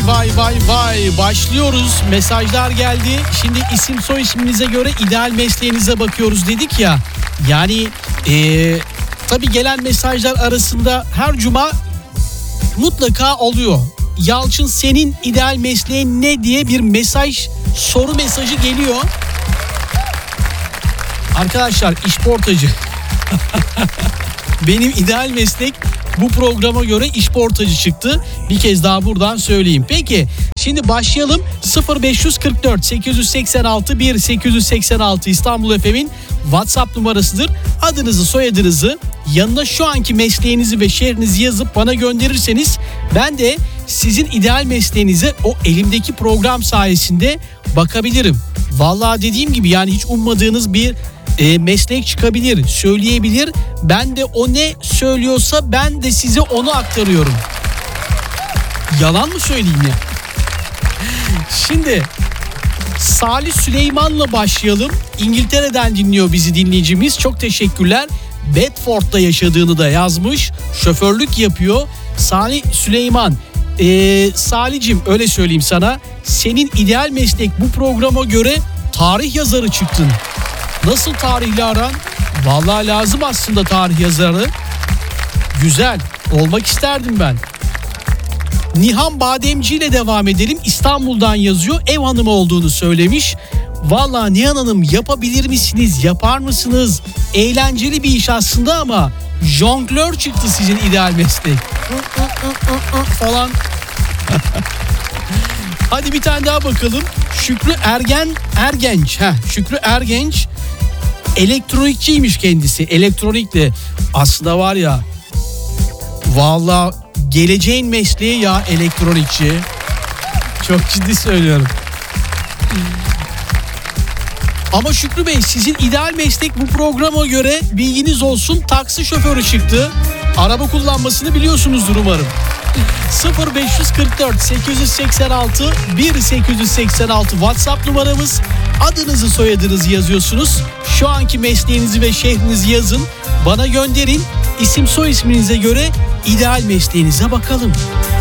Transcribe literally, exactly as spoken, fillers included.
vay vay vay. Başlıyoruz. Mesajlar geldi. Şimdi isim soy isminize göre ideal mesleğinize bakıyoruz dedik ya. Yani ee, tabii gelen mesajlar arasında her cuma mutlaka oluyor. Yalçın, senin ideal mesleğin ne diye bir mesaj, soru mesajı geliyor. Arkadaşlar, işportacı. Benim ideal meslek bu programa göre işportacı çıktı. Bir kez daha buradan söyleyeyim. Peki şimdi başlayalım. sıfır beş kırk dört sekiz seksen altı bir sekiz seksen altı İstanbul F M'in WhatsApp numarasıdır. Adınızı, soyadınızı, yanına şu anki mesleğinizi ve şehrinizi yazıp bana gönderirseniz ben de sizin ideal mesleğinize o elimdeki program sayesinde bakabilirim. Vallahi dediğim gibi yani hiç ummadığınız bir e, meslek çıkabilir, söyleyebilir. Ben de o ne söylüyorsa ben de size onu aktarıyorum. Yalan mı söyleyeyim ya? Şimdi Salih Süleyman'la başlayalım. İngiltere'den dinliyor bizi dinleyicimiz. Çok teşekkürler. Bedford'da yaşadığını da yazmış. Şoförlük yapıyor. Salih Süleyman. Ee, Salih'cim öyle söyleyeyim sana. Senin ideal meslek bu programa göre tarih yazarı çıktın. Nasıl tarihle aran? Vallahi lazım aslında tarih yazarı. Güzel. Olmak isterdim ben. Nihan Bademci ile devam edelim. İstanbul'dan yazıyor. Ev hanımı olduğunu söylemiş. Vallahi Nihan Hanım, yapabilir misiniz? Yapar mısınız? Eğlenceli bir iş aslında ama jonglör çıktı sizin ideal meslek. Falan. Hadi bir tane daha bakalım. Şükrü Ergen Ergenç. Heh, Şükrü Ergenç elektronikçiymiş kendisi. Elektronikle aslında var ya, vallahi geleceğin mesleği ya elektronikçi. Çok ciddi söylüyorum. Ama Şükrü Bey, sizin ideal meslek bu programa göre bilginiz olsun, taksi şoförü çıktı. Araba kullanmasını biliyorsunuzdur umarım. sıfır beş kırk dört sekiz seksen altı bir sekiz seksen altı WhatsApp numaramız. Adınızı, soyadınızı yazıyorsunuz. Şu anki mesleğinizi ve şehrinizi yazın. Bana gönderin. İsim soy isminize göre ideal mesleğinize bakalım.